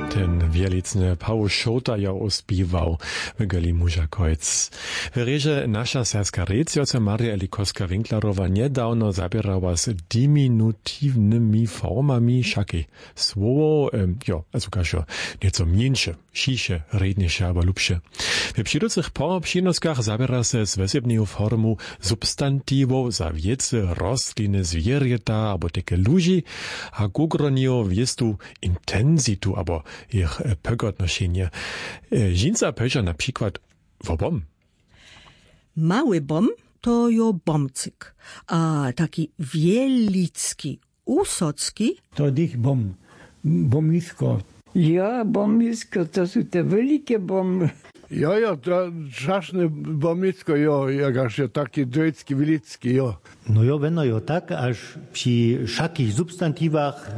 Ten wielicny Paul Šota jo uspiewał w Geli Mužakojc. W reže nasza serska recjoca Maria Elikowska-Winklerowa niedawno zabierała z diminutywnymi formami wszakie słowo, also kaszo nieco mniejsze, cisze, redniejsze albo lubsze. W przydocych przynoskach zabiera se z wesebną formą substantiwów za wiece, rostliny, zwierzęta albo takie ludzi, a gugronio wiestu intenzitu albo ich pögodnoszenie. Żinca peża na przykład wobom. Mały bom to jo bomcyk, a taki wielicki, usocki to dich bom, bomisko. Ja, bomisko, to są te wielkie bomby. Ja, to czaszne bomisko, jakaż taki dojecki, wilicki, No jo, wenn jo tak, aż przy wszakich substantiwach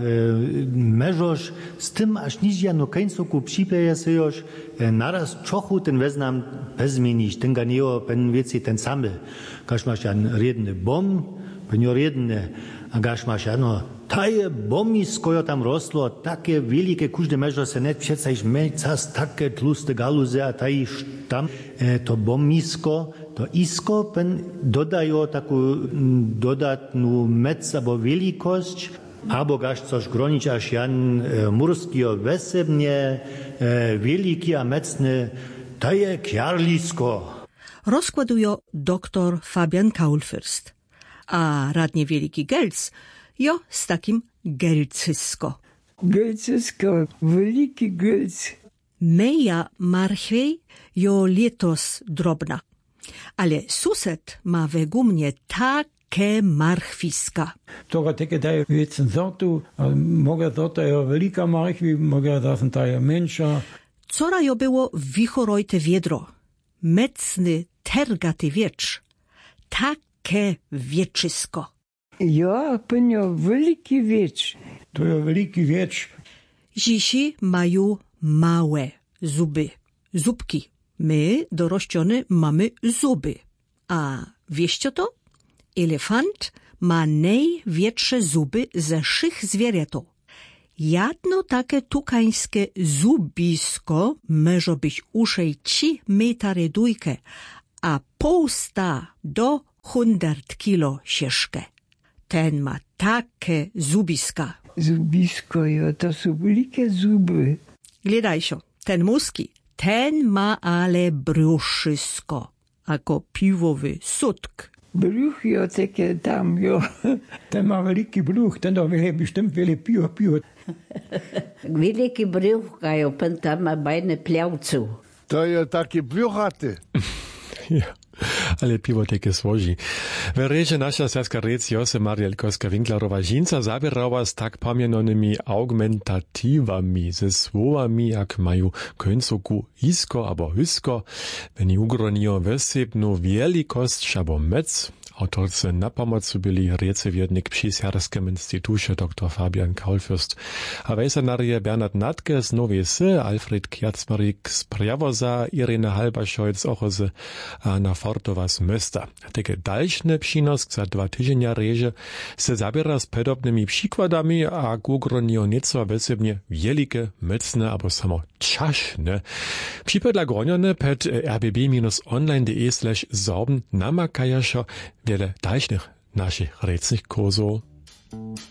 meżosz, z tym aż nic ja no końcu przypieje se już, naraz czochu ten weznam bezmienić, ten ganio, pen wieci ten samy. Każ masz jan redny bom, pen jo redny, a gaż masz jano taje bomisko jo tam rosło, takie wielkie kuźde meżo se net przecież melcas, takie tłuste galuze, a taj tam, to bomisko, to isko pen dodają taką dodatną mec albo wielkość, albo gaż coś gronić aż jan murskio wesebnie, wielki a mecny, taje kjarlisko. rozkładują doktor Fabian Kaulfürst, a radnie wielki Gelc jo z takim gelcysko. Gelcysko, wielki gelc. Meja marchwej jo letos drobna, ale sused ma we gumnie takie marchwiska. Toga teke daje wiecen sortu, mogę sorta jo wielka marchwi, mogę zasen daje mniejsza. Cora jo było wichorojte wiedro, mecny tergaty wiecz, takie wieczysko. Ja, penio wielki wiecz. To jo wielki wiecz. Zisi mają małe zuby, zubki. My, dorościone, mamy zuby. A wieście to? Elefant ma największe zuby ze wszech zwierząt. Jedno takie tukańskie zubisko może być uszej 3 metry długie, a pół 100 do 100 kilo ciężkie. Ten ma takie zubiska. Zubisko, ja, to są wielkie zuby. Gledaj się, ten muski, ten ma ale bruszysko, jako piwowy sutk. Bruch, ja, takie tam, ja. Ten ma wielki bruch, ten to will bestimmt wiele piwo. Wielki bruch, ja, pen tam ma beine pljavcu. To je taki brjuchaty. Ja, ale piwo takie złoży. W reže nasza serska recjoce Maria Elikowska-Winklerowa żinca zabierała z tak pamienonymi augmentatywami, ze słowami, jak mają końcoku isko albo hysko, wenn ugronią wesebną wielkość albo mec. Autorce na pomocy byli recewiednik przy Serskim Instytucie dr Fabian Kaulfürst. A wejsenarie Bernhard Natke z Nowej Sy, Alfred Kjacmarik z Prjawoza, Irena Halbaszoic ochozy, a na Fortowa z Mösta. Takie dalszne przynosk za 2 tygodnie reže se zabiera z podobnymi przykładami, a gugronio nieco wesebnie wielkie, mecne albo samo czaszne. Przypadla gronione pet rbb-online.de/sorben namakajašo wiele dalszych naszych recnych kursów.